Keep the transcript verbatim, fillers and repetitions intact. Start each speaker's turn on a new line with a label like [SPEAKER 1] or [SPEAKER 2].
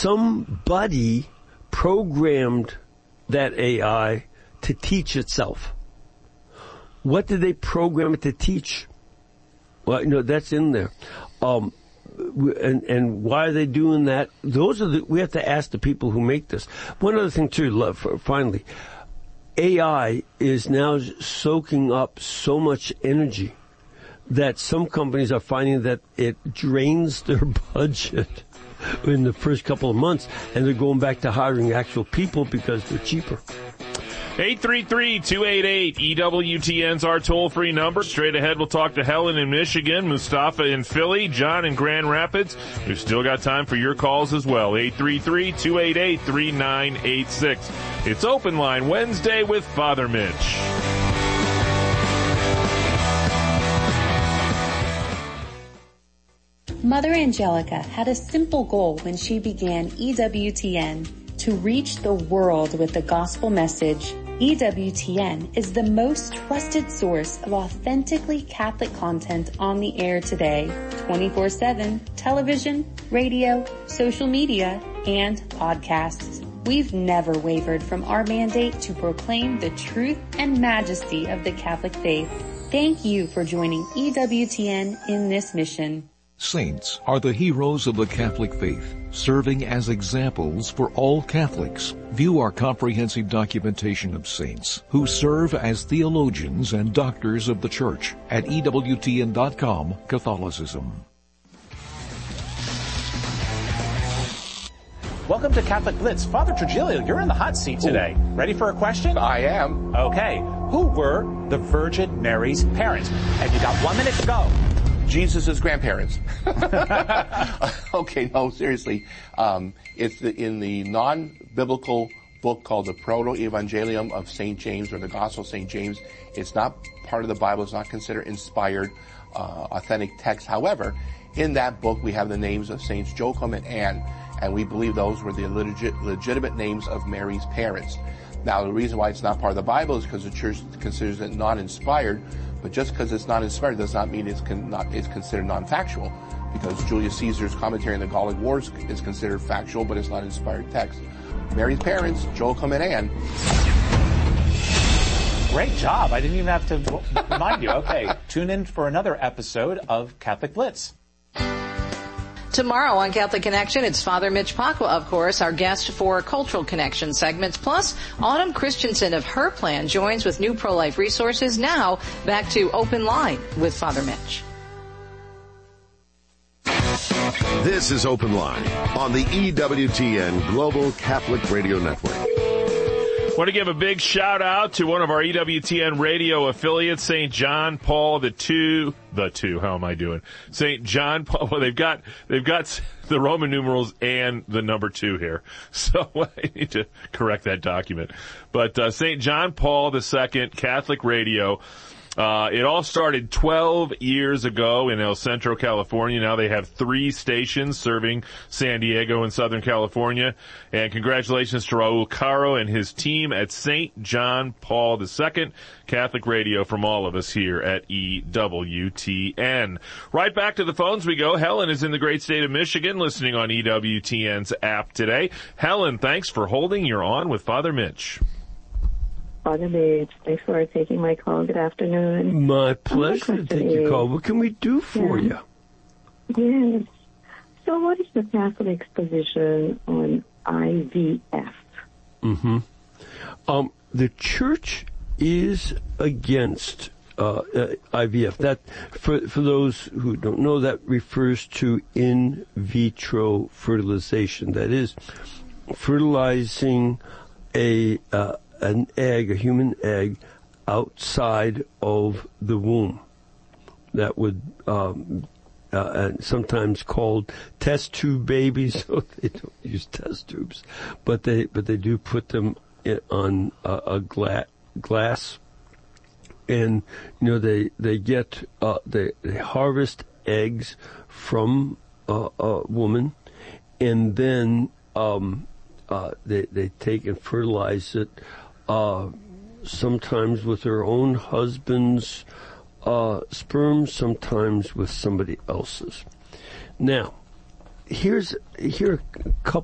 [SPEAKER 1] somebody programmed that A I to teach itself. What did they program it to teach? Well, you know, that's in there. Um, and, and why are they doing that? Those are the, we have to ask the people who make this. One other thing too, love, finally. A I is now soaking up so much energy that some companies are finding that it drains their budget in the first couple of months, and they're going back to hiring actual people because they're cheaper.
[SPEAKER 2] eight three three, two eight eight, E W T N's our toll-free number. Straight ahead, we'll talk to Helen in Michigan, Mustafa in Philly, John in Grand Rapids. We've still got time for your calls as well. eight three three, two eight eight, three nine eight six. It's Open Line Wednesday with Father Mitch.
[SPEAKER 3] Mother Angelica had a simple goal when she began E W T N: to reach the world with the gospel message. E W T N is the most trusted source of authentically Catholic content on the air today, twenty-four seven, television, radio, social media, and podcasts. We've never wavered from our mandate to proclaim the truth and majesty of the Catholic faith. Thank you for joining E W T N in this mission.
[SPEAKER 4] Saints are the heroes of the Catholic faith, serving as examples for all Catholics. View our comprehensive documentation of saints who serve as theologians and doctors of the Church at E W T N dot com, Catholicism.
[SPEAKER 5] Welcome to Catholic Blitz. Father Trujillo, you're in the hot seat today. Ooh. Ready for a question?
[SPEAKER 6] I am.
[SPEAKER 5] Okay. Who were the Virgin Mary's parents? And you got one minute to go.
[SPEAKER 6] Jesus' grandparents. Okay, no, seriously. Um, it's the, in the non-biblical book called the Proto-Evangelium of Saint James, or the Gospel of Saint James. It's not part of the Bible. It's not considered inspired, uh, authentic text. However, in that book, we have the names of Saints Joachim and Anne, and we believe those were the legit, legitimate names of Mary's parents. Now, the reason why it's not part of the Bible is because the Church considers it non-inspired. But just because it's not inspired does not mean it's, con- not, it's considered non-factual. Because Julius Caesar's commentary on the Gallic Wars is considered factual, but it's not inspired text. Mary's parents, Joachim and Anne.
[SPEAKER 5] Great job. I didn't even have to remind you. Okay, tune in for another episode of Catholic Blitz.
[SPEAKER 7] Tomorrow on Catholic Connection, it's Father Mitch Pacwa, of course, our guest for Cultural Connection segments. Plus, Autumn Christensen of Her Plan joins with new pro-life resources. Now, back to Open Line with Father Mitch.
[SPEAKER 8] This is Open Line on the E W T N Global Catholic Radio Network.
[SPEAKER 2] Want to give a big shout out to one of our E W T N radio affiliates, Saint John Paul the Two. The Two. How am I doing? Saint John Paul. Well, they've got they've got the Roman numerals and the number two here, so I need to correct that document. But uh, Saint John Paul the Second Catholic Radio. Uh, it all started twelve years ago in El Centro, California. Now they have three stations serving San Diego and Southern California. And congratulations to Raul Caro and his team at Saint John Paul the Second Catholic Radio from all of us here at E W T N. Right back to the phones we go. Helen is in the great state of Michigan listening on E W T N's app today. Helen, thanks for holding. You're on with Father Mitch.
[SPEAKER 9] Father Mitch, thanks for taking my call. Good afternoon.
[SPEAKER 1] My pleasure to take your call. What can we do for
[SPEAKER 9] yeah.
[SPEAKER 1] you?
[SPEAKER 9] Yes. So what is the Catholic's position on I V F?
[SPEAKER 1] Mm-hmm. Um, the Church is against uh, uh, I V F. That, for, for those who don't know, that refers to in vitro fertilization. That is, fertilizing a uh, an egg, a human egg, outside of the womb. That would um, uh, and sometimes called test tube babies. So they don't use test tubes, but they but they do put them in, on a, a gla- glass, and you know they they get uh, they, they harvest eggs from uh, a woman, and then um, uh, they they take and fertilize it. Uh, sometimes with their own husband's uh, sperm, sometimes with somebody else's. Now, here's here are a couple